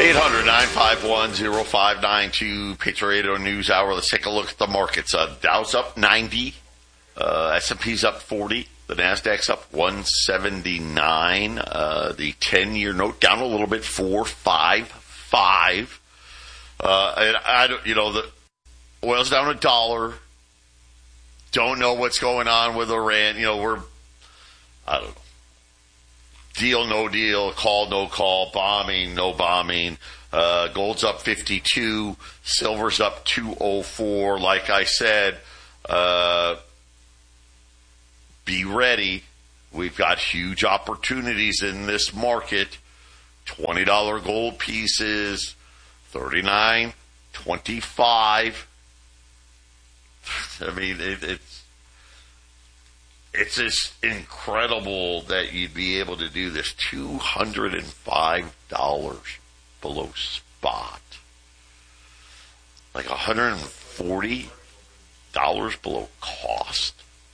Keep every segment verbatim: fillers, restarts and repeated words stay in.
eight hundred, nine five one, oh five nine two, Patriot Radio News Hour. Let's take a look at the markets. Uh, Dow's up ninety. Uh, S and P's up forty. The NASDAQ's up one seventy-nine. Uh, the ten-year note down a little bit, four fifty-five. Uh, and I don't, you know, the oil's down a dollar. Don't know what's going on with Iran. You know, we're, I don't know. Deal, no deal, call, no call, bombing, no bombing. Uh, gold's up fifty-two, silver's up two oh four. Like I said, uh, be ready. We've got huge opportunities in this market. twenty dollars gold pieces, thirty-nine twenty-five. I mean, it, it's it's just incredible that you'd be able to do this. two hundred five dollars below spot. Like one hundred forty dollars below cost.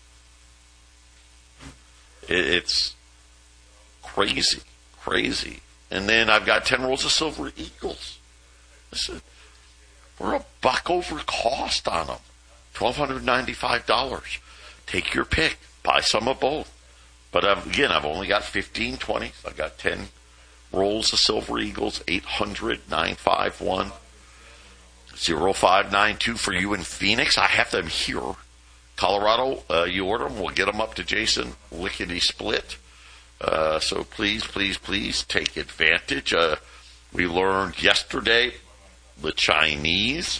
It, it's crazy, crazy. And then I've got ten rolls of Silver Eagles. Listen, we're a buck over cost on them. one thousand two hundred ninety-five dollars. Take your pick. Buy some of both. But I've, again, I've only got fifteen, twenty. So I've got ten rolls of Silver Eagles. eight hundred, nine five one, oh five nine two for you in Phoenix. I have them here. Colorado, uh, you order them. We'll get them up to Jason Lickety Split. Uh, so please, please, please take advantage. Uh, we learned yesterday the Chinese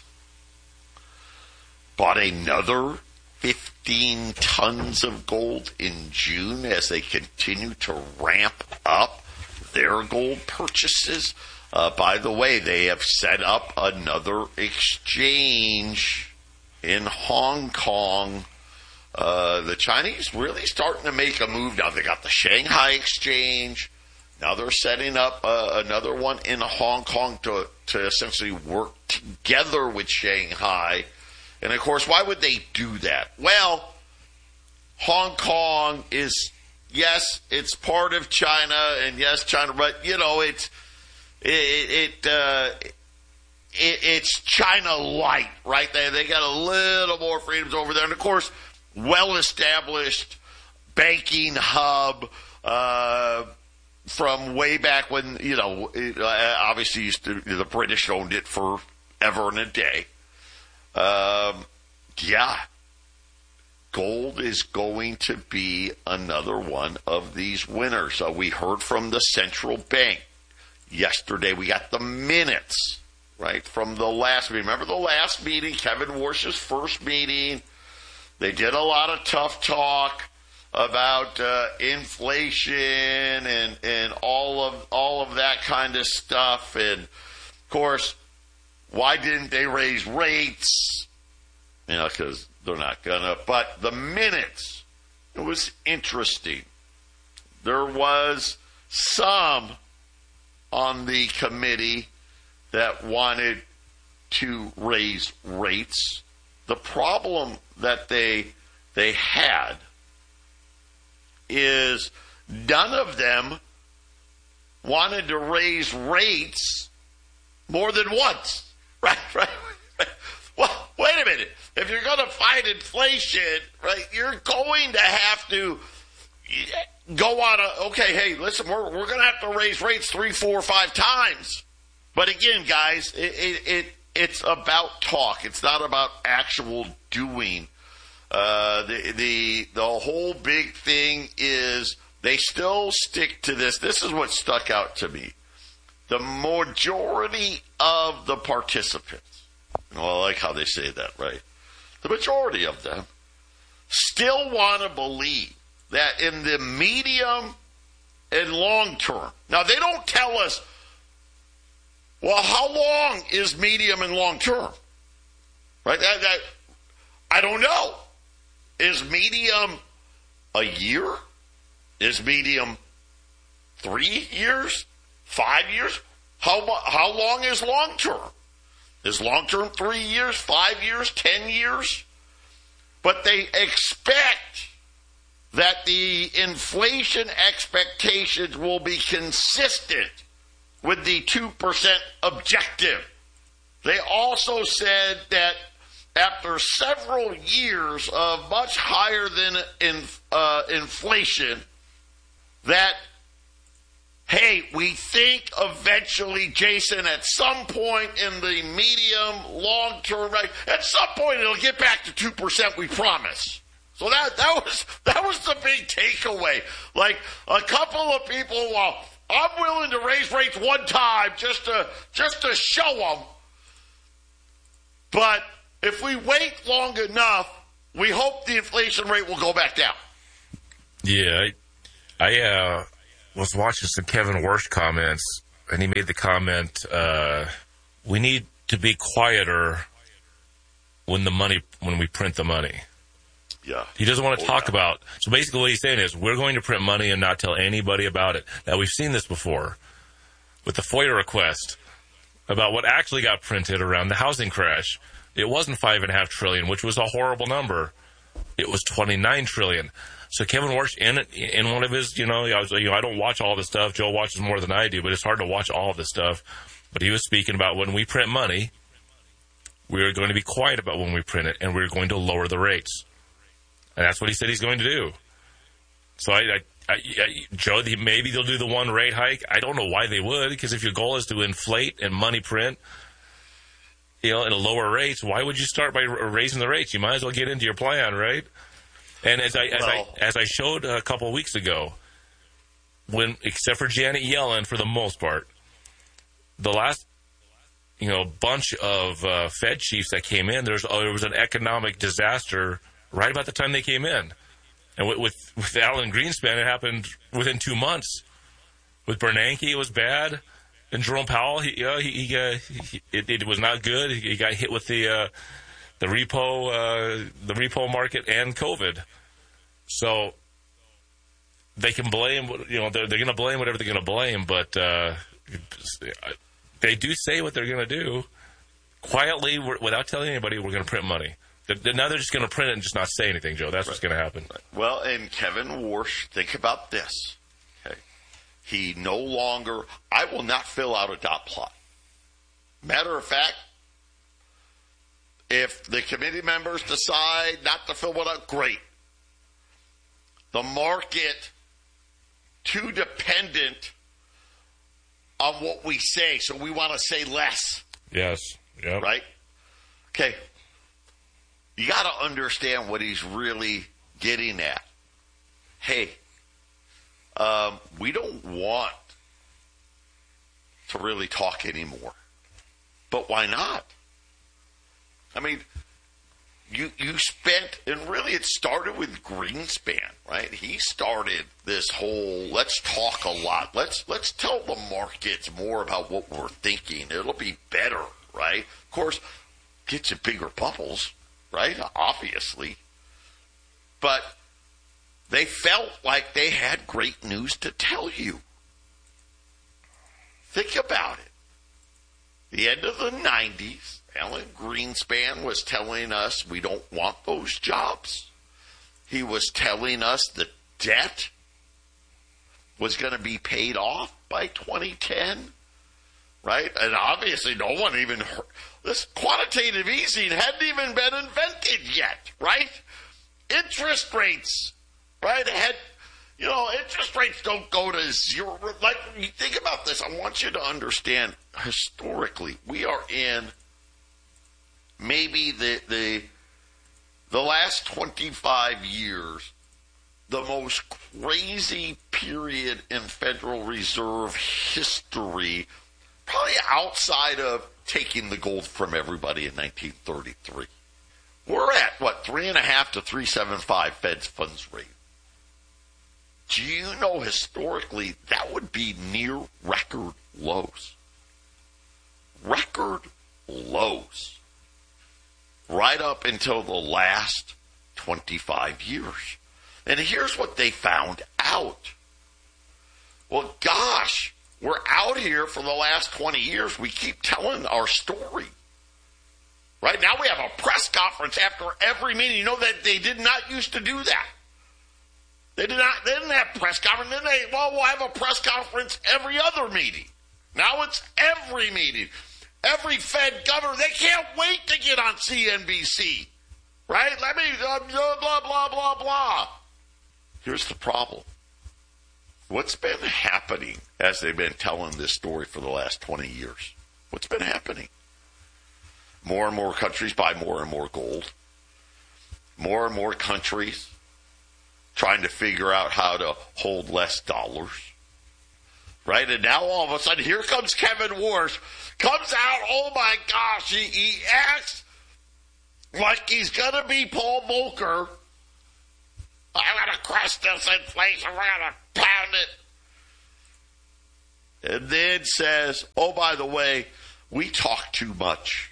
bought another fifteen tons of gold in June as they continue to ramp up their gold purchases. Uh, by the way, they have set up another exchange in Hong Kong. Uh, the Chinese really starting to make a move now. They got the Shanghai exchange. Now they're setting up uh, another one in Hong Kong to, to essentially work together with Shanghai. And, of course, why would they do that? Well, Hong Kong is, yes, it's part of China, and yes, China, but, you know, it's, it, it, uh, it it's China light, right? They, they got a little more freedoms over there. And, of course, well-established banking hub uh, from way back when, you know, it, uh, obviously used to, the British owned it forever and a day. Um, yeah, gold is going to be another one of these winners. Uh, we heard from the central bank yesterday. We got the minutes, right, from the last meeting. Remember the last meeting, Kevin Warsh's first meeting? They did a lot of tough talk about uh, inflation and and all of all of that kind of stuff. And of course, why didn't they raise rates? You know, because they're not gonna. But the minutes, it was interesting. There was some on the committee that wanted to raise rates. The problem that they they had is none of them wanted to raise rates more than once. Right, right. Well, wait a minute. If you're going to fight inflation, right, you're going to have to go on a, okay, hey, listen, we're we're going to have to raise rates three, four, five times. But again, guys, it, it, it it's about talk. It's not about actual doing. Uh, the the the whole big thing is they still stick to this. This is what stuck out to me. The majority of the participants, well, I like how they say that, right? The majority of them still want to believe that in the medium and long term. Now, they don't tell us, well, how long is medium and long term? Right? That, that I don't know. Is medium a year? Is medium three years? Five years? How how long is long term? Is long term three years, five years, ten years? But they expect that the inflation expectations will be consistent with the two percent objective. They also said that after several years of much higher than in, uh, inflation, that, hey, we think eventually, Jason, at some point in the medium, long term, right, at some point it'll get back to two percent, we promise. So that that was that was the big takeaway. Like a couple of people, well, I'm willing to raise rates one time just to just to show them. But if we wait long enough, we hope the inflation rate will go back down. Yeah, I, I uh, was watching some Kevin Warsh comments, and he made the comment, uh, we need to be quieter when the money when we print the money. Yeah. He doesn't want to oh, talk yeah. about. So basically what he's saying is we're going to print money and not tell anybody about it. Now, we've seen this before with the FOIA request about what actually got printed around the housing crash. It wasn't five and a half trillion, which was a horrible number. It was twenty-nine trillion. So Kevin Warsh, in in one of his, you know, I was, you know, I don't watch all this stuff. Joe watches more than I do, but it's hard to watch all of this stuff. But he was speaking about when we print money, we are going to be quiet about when we print it, and we're going to lower the rates. And that's what he said he's going to do. So, I, I, I, I Joe, maybe they'll do the one rate hike. I don't know why they would, because if your goal is to inflate and money print, you know, at a lower rates, why would you start by raising the rates? You might as well get into your plan, right? And as I as well, I as I showed a couple of weeks ago, when except for Janet Yellen, for the most part, the last you know bunch of uh, Fed chiefs that came in, there's oh, there was an economic disaster right about the time they came in. And with, with, with Alan Greenspan, it happened within two months. With Bernanke, it was bad. And Jerome Powell, he, you know, he, he, uh, he it, it was not good. He got hit with the uh, the repo uh, the repo market and COVID. So they can blame, you know, they're, they're going to blame whatever they're going to blame, but uh, they do say what they're going to do quietly, without telling anybody. We're going to print money. Now they're just going to print it and just not say anything, Joe. That's right. What's going to happen. Well, and Kevin Warsh, think about this. Okay, he no longer. I will not fill out a dot plot. Matter of fact, if the committee members decide not to fill one out, great. The market too dependent on what we say, so we want to say less. Yes. Yep. Right? Okay. You got to understand what he's really getting at. Hey, um, we don't want to really talk anymore. But why not? I mean, you you spent, and really it started with Greenspan, right? He started this whole, let's talk a lot. Let's let's tell the markets more about what we're thinking. It'll be better, right? Of course, gets you bigger bubbles. Right, obviously. But they felt like they had great news to tell you. Think about it. The end of the nineties, Alan Greenspan was telling us we don't want those jobs. He was telling us the debt was going to be paid off by twenty ten. Right? And obviously no one even heard. This quantitative easing hadn't even been invented yet, right? Interest rates, right? Had, you know, interest rates don't go to zero. Like, you think about this, I want you to understand, historically, we are in maybe the the the last twenty-five years, the most crazy period in Federal Reserve history, probably outside of taking the gold from everybody in nineteen thirty-three. We're at, what, three and a half to three seven five Fed's funds rate. Do you know historically that would be near record lows? Record lows. Right up until the last twenty-five years. And here's what they found out. Well, gosh, we're out here for the last twenty years. We keep telling our story. Right now we have a press conference after every meeting. You know that they did not used to do that. They did not. They didn't have press conference. Then they, well, we'll have a press conference every other meeting. Now it's every meeting. Every Fed governor, they can't wait to get on C N B C. Right? Let me, uh, blah, blah, blah, blah, blah. Here's the problem. What's been happening as they've been telling this story for the last twenty years? What's been happening? More and more countries buy more and more gold. More and more countries trying to figure out how to hold less dollars. Right? And now all of a sudden, here comes Kevin Warsh. Comes out, oh my gosh, he, he acts like he's going to be Paul Volcker. I'm going to crush this inflation. We're going to pound it. And then says, oh, by the way, we talk too much.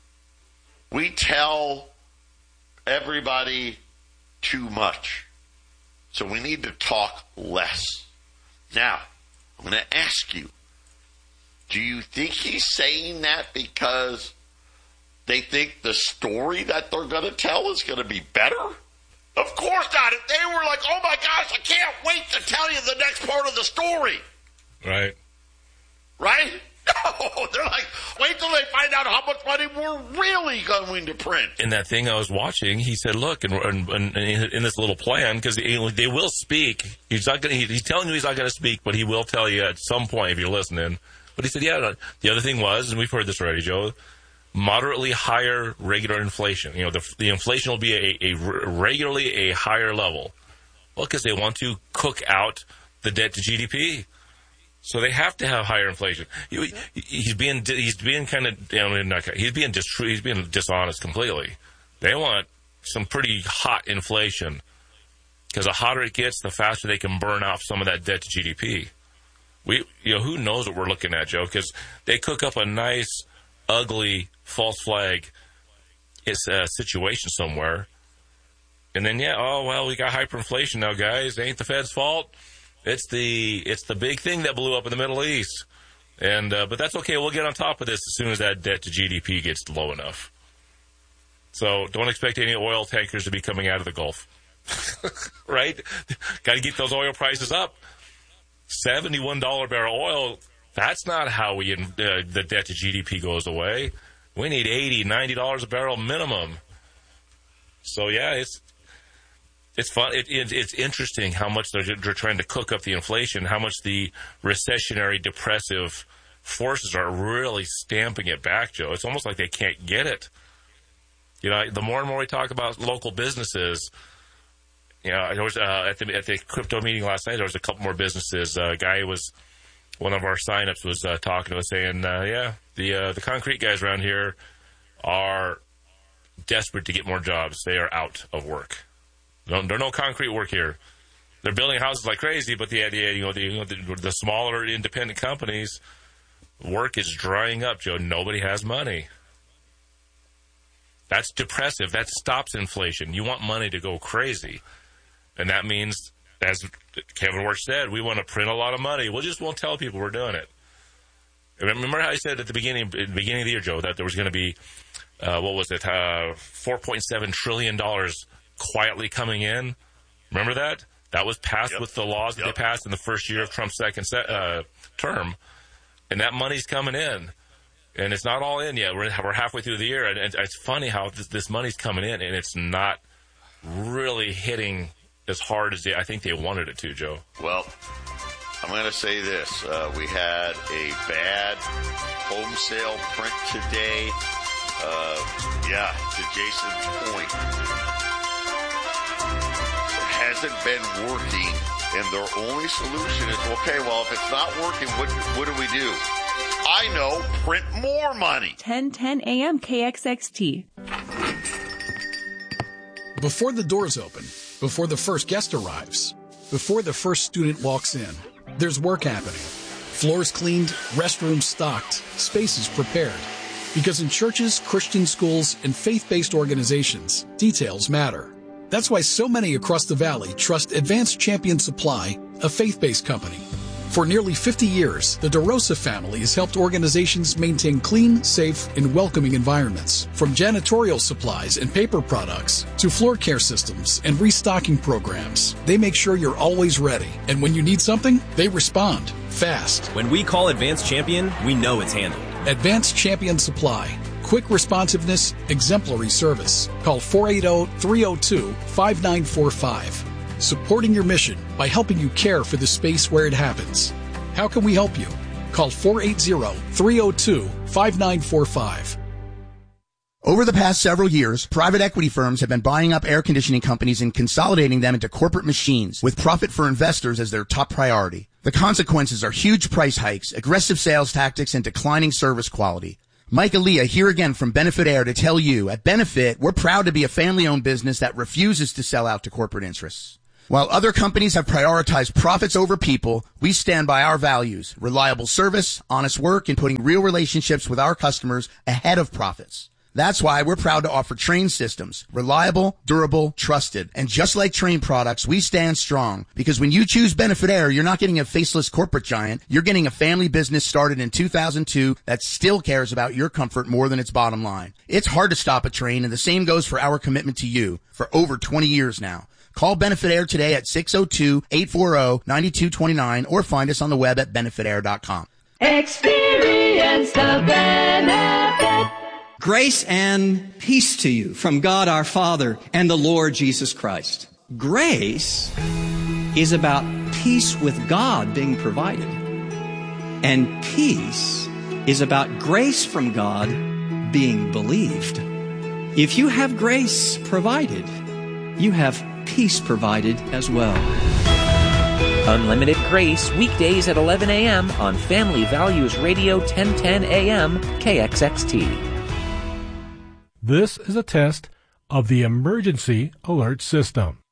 We tell everybody too much. So we need to talk less. Now, I'm going to ask you, do you think he's saying that because they think the story that they're going to tell is going to be better? Of course not. If they were like, oh my gosh, I can't wait to tell you the next part of the story. Right. Right? No, they're like, wait till they find out how much money we're really going to print. In that thing I was watching, he said, look, and in, in, in this little plan, because they will speak. He's not going. He's telling you he's not going to speak, but he will tell you at some point if you're listening. But he said, yeah, the other thing was, and we've heard this already, Joe, moderately higher regular inflation. You know, the, the inflation will be a, a regularly a higher level. Well, because they want to cook out the debt to G D P. So they have to have higher inflation. He, he's being he's being kind of you know, not, he's being dis, he's being dishonest completely. They want some pretty hot inflation because the hotter it gets, the faster they can burn off some of that debt to G D P. We you know who knows what we're looking at, Joe? Because they cook up a nice, ugly false flag it's a situation somewhere, and then yeah, oh well, we got hyperinflation now, guys. It ain't the Fed's fault. It's the it's the big thing that blew up in the Middle East, and uh, but that's okay. We'll get on top of this as soon as that debt to G D P gets low enough. So don't expect any oil tankers to be coming out of the Gulf, right? Got to get those oil prices up. seventy-one dollars barrel oil. That's not how we uh, the debt to G D P goes away. We need eighty, ninety dollars a barrel minimum. So yeah, it's. It's fun. It, it, it's interesting how much they're, they're trying to cook up the inflation, how much the recessionary, depressive forces are really stamping it back, Joe. It's almost like they can't get it. You know, the more and more we talk about local businesses, you know, there was, uh, at the at the crypto meeting last night, there was a couple more businesses. A uh, guy was, one of our signups was uh, talking to us saying, uh, yeah, the uh, the concrete guys around here are desperate to get more jobs. They are out of work. No, there's no concrete work here. They're building houses like crazy, but the idea, you know, the, you know, the, the smaller independent companies, work is drying up, Joe. Nobody has money. That's depressive. That stops inflation. You want money to go crazy. And that means, as Kevin Warsh said, we want to print a lot of money. We just won't tell people we're doing it. Remember how I said at the beginning, at the beginning of the year, Joe, that there was going to be, uh, what was it, uh, four point seven trillion dollars quietly coming in. Remember that? That was passed yep. with the laws that yep. they passed in the first year of Trump's second set, uh, term. And that money's coming in. And it's not all in yet. We're, we're halfway through the year. And it's funny how this, this money's coming in and it's not really hitting as hard as they, I think they wanted it to, Joe. Well, I'm going to say this. Uh, we had a bad home sale print today. Uh, yeah, to Jason's point. Hasn't been working, and their only solution is, okay, well, if it's not working, what what do we do? I know, print more money. ten ten a.m. K X X T. Before the doors open, before the first guest arrives, before the first student walks in, there's work happening. Floors cleaned, restrooms stocked, spaces prepared. Because in churches, Christian schools, and faith-based organizations, details matter. That's why so many across the valley trust Advanced Champion Supply, a faith-based company. For nearly fifty years, the DeRosa family has helped organizations maintain clean, safe, and welcoming environments. From janitorial supplies and paper products to floor care systems and restocking programs, they make sure you're always ready. And when you need something, they respond fast. When we call Advanced Champion, we know it's handled. Advanced Champion Supply. Quick responsiveness, exemplary service. Call four eight zero, three zero two, five nine four five. Supporting your mission by helping you care for the space where it happens. How can we help you? Call four eight zero, three zero two, five nine four five. Over the past several years, private equity firms have been buying up air conditioning companies and consolidating them into corporate machines with profit for investors as their top priority. The consequences are huge price hikes, aggressive sales tactics, and declining service quality. Mike Aaliyah here again from Benefit Air to tell you, at Benefit, we're proud to be a family-owned business that refuses to sell out to corporate interests. While other companies have prioritized profits over people, we stand by our values, reliable service, honest work, and putting real relationships with our customers ahead of profits. That's why we're proud to offer Trane systems, reliable, durable, trusted. And just like Trane products, we stand strong, because when you choose Benefit Air, you're not getting a faceless corporate giant. You're getting a family business started in two thousand two that still cares about your comfort more than its bottom line. It's hard to stop a Trane, and the same goes for our commitment to you for over twenty years now. Call Benefit Air today at six oh two, eight four zero, nine two two nine or find us on the web at benefit air dot com. Experience the benefit. Grace and peace to you from God our Father and the Lord Jesus Christ. Grace is about peace with God being provided. And peace is about grace from God being believed. If you have grace provided, you have peace provided as well. Unlimited Grace, weekdays at eleven a.m. on Family Values Radio ten ten A M K X X T. This is a test of the emergency alert system.